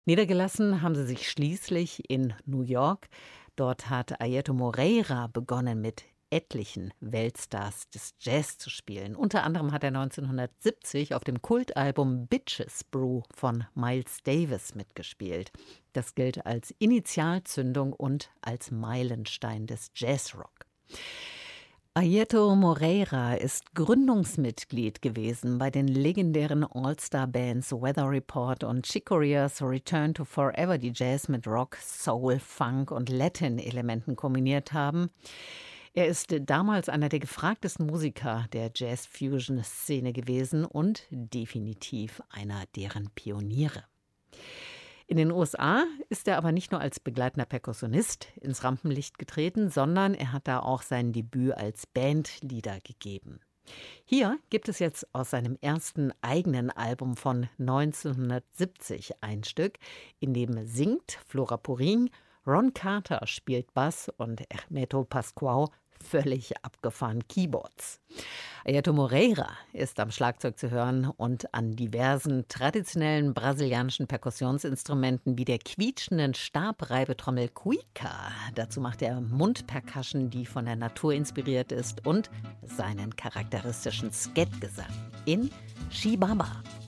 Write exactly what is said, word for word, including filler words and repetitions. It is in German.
Niedergelassen haben sie sich schließlich in New York. Dort hat Airto Moreira begonnen, mit etlichen Weltstars des Jazz zu spielen. Unter anderem hat er neunzehnhundertsiebzig auf dem Kultalbum Bitches Brew von Miles Davis mitgespielt. Das gilt als Initialzündung und als Meilenstein des Jazzrock. Airto Moreira ist Gründungsmitglied gewesen bei den legendären All-Star-Bands Weather Report und Chick Corea's Return to Forever, die Jazz mit Rock, Soul, Funk und Latin-Elementen kombiniert haben. Er ist damals einer der gefragtesten Musiker der Jazz-Fusion-Szene gewesen und definitiv einer deren Pioniere. In den U S A ist er aber nicht nur als begleitender Perkussionist ins Rampenlicht getreten, sondern er hat da auch sein Debüt als Bandleader gegeben. Hier gibt es jetzt aus seinem ersten eigenen Album von neunzehnhundertsiebzig ein Stück, in dem singt Flora Purin, Ron Carter spielt Bass und Hermeto Pascoal völlig abgefahren Keyboards. Airto Moreira ist am Schlagzeug zu hören und an diversen traditionellen brasilianischen Perkussionsinstrumenten wie der quietschenden Stabreibetrommel Cuica. Dazu macht er Mundpercussion, die von der Natur inspiriert ist, und seinen charakteristischen Sket-Gesang in Chibaba.